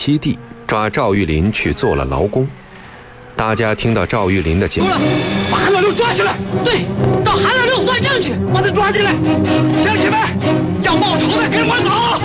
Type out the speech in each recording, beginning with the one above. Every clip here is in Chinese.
西地抓赵玉林去做了劳工。大家听到赵玉林的讲， 把韩老六抓起来！对，到韩老六算账去，把他抓进来！乡亲们，要报仇的跟我走！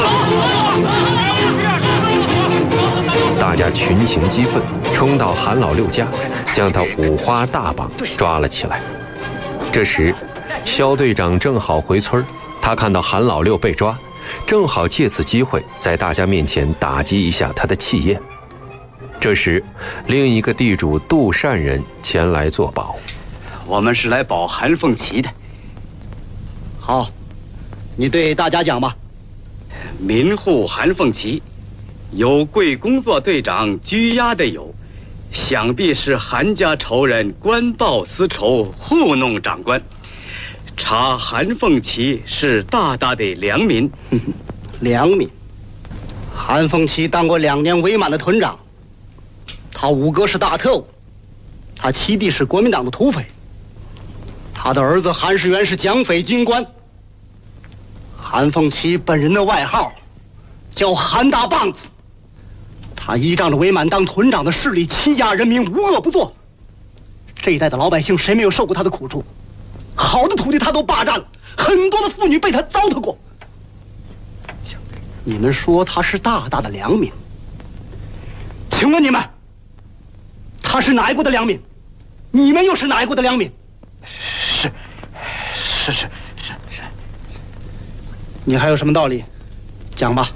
走！ 大家群情激愤，冲到韩老六家，将他五花大绑抓了起来。这时，肖队长正好回村，他看到韩老六被抓，正好借此机会在大家面前打击一下他的气焰。这时，另一个地主杜善人前来作保。 我们是来保韩凤岐的。 好，你对大家讲吧。 民户韩凤岐，有贵工作队长拘押的有，想必是韩家仇人官报私仇，糊弄长官。查韩凤岐是大大的良民。 良民。韩凤岐当过2年伪满的屯长。他五哥是大特务，他七弟是国民党的土匪，他的儿子韩世元是蒋匪军官。韩凤岐本人的外号叫韩大棒子，他依仗着伪满当屯长的势力欺压人民，无恶不作。这一代的老百姓谁没有受过他的苦处？好的土地他都霸占了，很多的妇女被他糟蹋过。你们说他是大大的良民，请问你们，他是哪一国的良民？你们又是哪一国的良民？ 是。 你还有什么道理？讲吧。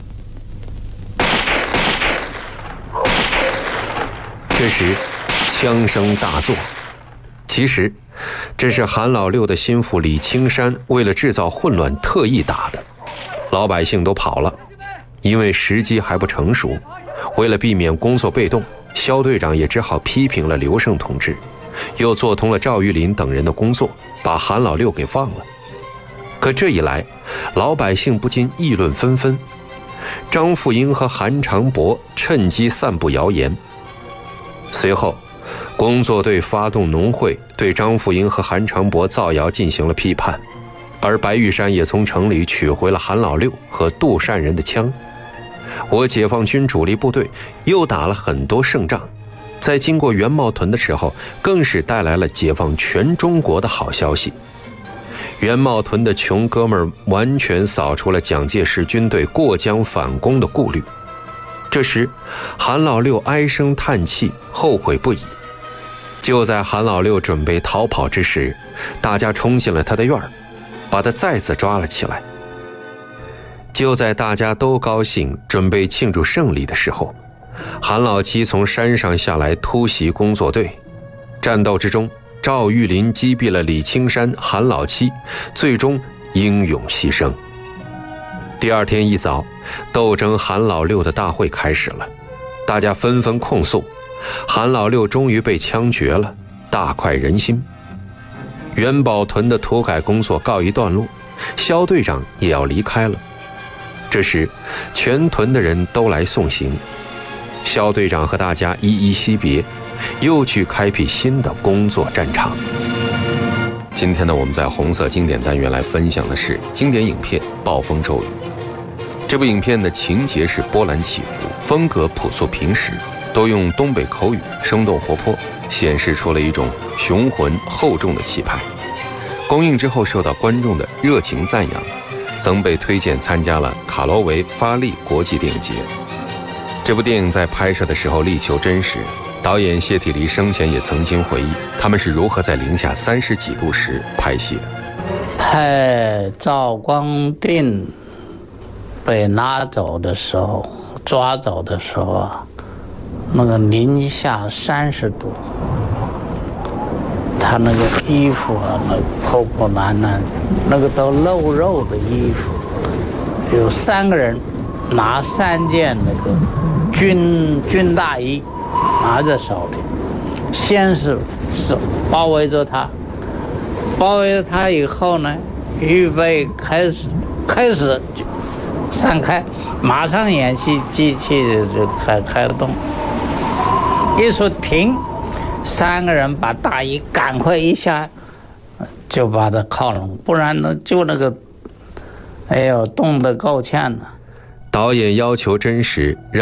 这时，枪声大作。其实，这是韩老六的心腹李青山为了制造混乱特意打的。老百姓都跑了，因为时机还不成熟。为了避免工作被动，肖队长也只好批评了刘胜同志，又做通了赵玉林等人的工作，把韩老六给放了。可这一来，老百姓不禁议论纷纷。张富英和韩长伯趁机散布谣言。随后，工作队发动农会，对张富英和韩长伯造谣进行了批判，而白玉山也从城里取回了韩老六和杜善人的枪。我解放军主力部队又打了很多胜仗，在经过元茂屯的时候，更是带来了解放全中国的好消息。元茂屯的穷哥们儿完全扫除了蒋介石军队过江反攻的顾虑。这时，韩老六唉声叹气，后悔不已。就在韩老六准备逃跑之时，大家冲进了他的院儿，把他再次抓了起来。就在大家都高兴准备庆祝胜利的时候，韩老七从山上下来突袭工作队。战斗之中，赵玉林击毙了李青山、韩老七，最终英勇牺牲。第二天一早，斗争韩老六的大会开始了，大家纷纷控诉，韩老六终于被枪决了，大快人心。元宝屯的土改工作告一段落，肖队长也要离开了。这时，全屯的人都来送行，肖队长和大家一一惜别，又去开辟新的工作战场。今天呢，我们在红色经典单元来分享的是经典影片《暴风骤雨》。这部影片的情节是波澜起伏，风格朴素平实，都用东北口语，生动活泼，显示出了一种雄浑厚重的气派。公映之后受到观众的热情赞扬，曾被推荐参加了卡罗维发力国际电影节。这部电影在拍摄的时候力求真实，导演谢体黎生前也曾经回忆，他们是如何在零下30几度时拍戏的。 拍赵光定被拿走的时候，抓走的时候啊，那个零下30度，他那个衣服啊，那破破烂烂，那个都露肉的衣服，有3个人拿3件那个军大衣拿在手里，先是包围着他，包围着他以后呢，预备开始散开，马上演戏机器就开动，一说停，3个人把大衣赶快一下就把他靠拢，不然呢就那个，哎呦，冻得够呛了。 导演要求真实，让